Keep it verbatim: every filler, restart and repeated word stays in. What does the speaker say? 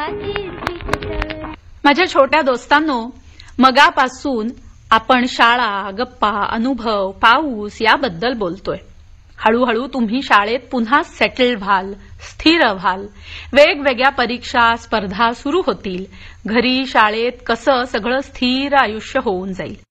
माझ्या छोट्या दोस्तांनो, मगापासून आपण शाळा, गप्पा, अनुभव, पाऊस याबद्दल बोलतोय. हळूहळू तुम्ही शाळेत पुन्हा सेटल व्हाल, स्थिर व्हाल. वेगवेगळ्या परीक्षा, स्पर्धा सुरू होतील. घरी, शाळेत कसं सगळं स्थिर आयुष्य होऊन जाईल.